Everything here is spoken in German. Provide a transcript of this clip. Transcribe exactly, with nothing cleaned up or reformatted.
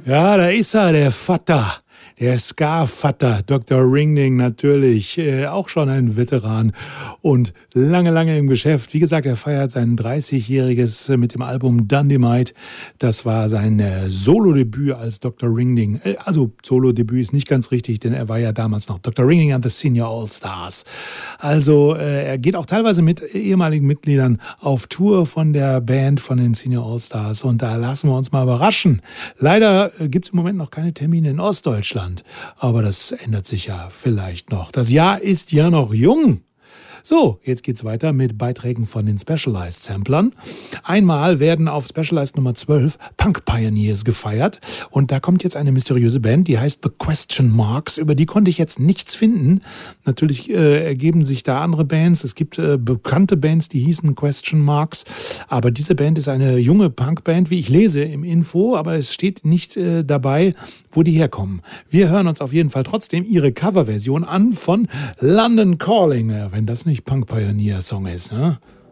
Ja, da ist er, der Vater. Der Ska-Vater, Doktor Ringling natürlich, äh, auch schon ein Veteran und lange, lange im Geschäft. Wie gesagt, er feiert sein dreißigjähriges mit dem Album Dynamite. Das war sein äh, Solo-Debüt als Doktor Ringling. Äh, also Solo-Debüt ist nicht ganz richtig, denn er war ja damals noch Doktor Ringling and the Senior All-Stars. Also äh, er geht auch teilweise mit ehemaligen Mitgliedern auf Tour von der Band von den Senior All-Stars und da lassen wir uns mal überraschen. Leider äh, gibt es im Moment noch keine Termine in Ostdeutschland. Aber das ändert sich ja vielleicht noch. Das Jahr ist ja noch jung. So, jetzt geht's weiter mit Beiträgen von den Specialized Samplern. Einmal werden auf Specialized Nummer zwölf Punk Pioneers gefeiert. Und da kommt jetzt eine mysteriöse Band, die heißt The Question Marks. Über die konnte ich jetzt nichts finden. Natürlich äh, ergeben sich da andere Bands. Es gibt äh, bekannte Bands, die hießen Question Marks. Aber diese Band ist eine junge Punkband, wie ich lese im Info. Aber es steht nicht äh, dabei, wo die herkommen. Wir hören uns auf jeden Fall trotzdem ihre Coverversion an von London Calling. Wenn das nicht Punk Pioneer Song ist, ne?